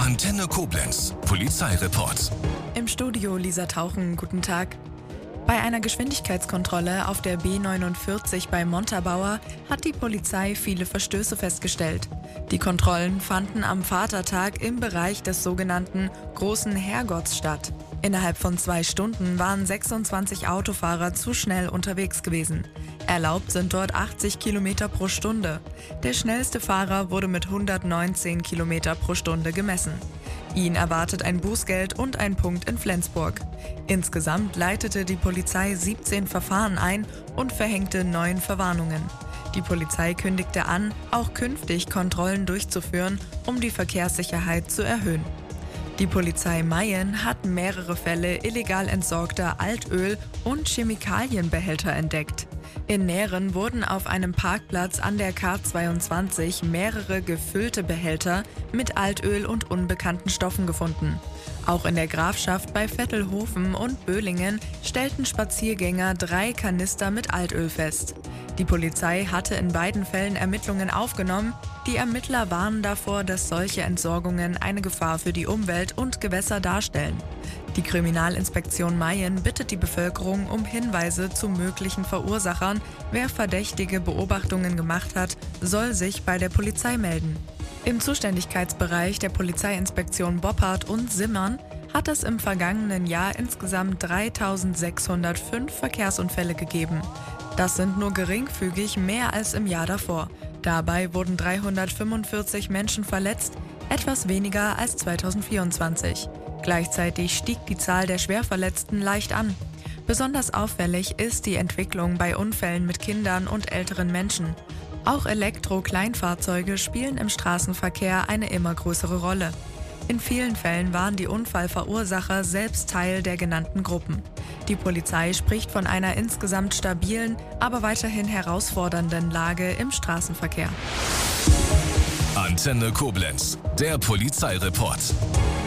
Antenne Koblenz, Polizeireport. Im Studio Lisa Tauchen, guten Tag. Bei einer Geschwindigkeitskontrolle auf der B49 bei Montabaur hat die Polizei viele Verstöße festgestellt. Die Kontrollen fanden am Vatertag im Bereich des sogenannten Großen Herrgotts statt. Innerhalb von 2 Stunden waren 26 Autofahrer zu schnell unterwegs gewesen. Erlaubt sind dort 80 km pro Stunde. Der schnellste Fahrer wurde mit 119 km pro Stunde gemessen. Ihn erwartet ein Bußgeld und ein Punkt in Flensburg. Insgesamt leitete die Polizei 17 Verfahren ein und verhängte 9 Verwarnungen. Die Polizei kündigte an, auch künftig Kontrollen durchzuführen, um die Verkehrssicherheit zu erhöhen. Die Polizei Mayen hat mehrere Fälle illegal entsorgter Altöl- und Chemikalienbehälter entdeckt. In Nähren wurden auf einem Parkplatz an der K22 mehrere gefüllte Behälter mit Altöl und unbekannten Stoffen gefunden. Auch in der Grafschaft bei Vettelhofen und Böhlingen stellten Spaziergänger 3 Kanister mit Altöl fest. Die Polizei hatte in beiden Fällen Ermittlungen aufgenommen. Die Ermittler warnen davor, dass solche Entsorgungen eine Gefahr für die Umwelt und Gewässer darstellen. Die Kriminalinspektion Mayen bittet die Bevölkerung um Hinweise zu möglichen Verursachern. Wer verdächtige Beobachtungen gemacht hat, soll sich bei der Polizei melden. Im Zuständigkeitsbereich der Polizeiinspektion Boppard und Simmern hat es im vergangenen Jahr insgesamt 3.605 Verkehrsunfälle gegeben. Das sind nur geringfügig mehr als im Jahr davor. Dabei wurden 345 Menschen verletzt, etwas weniger als 2024. Gleichzeitig stieg die Zahl der Schwerverletzten leicht an. Besonders auffällig ist die Entwicklung bei Unfällen mit Kindern und älteren Menschen. Auch Elektro-Kleinfahrzeuge spielen im Straßenverkehr eine immer größere Rolle. In vielen Fällen waren die Unfallverursacher selbst Teil der genannten Gruppen. Die Polizei spricht von einer insgesamt stabilen, aber weiterhin herausfordernden Lage im Straßenverkehr. Antenne Koblenz, der Polizeireport.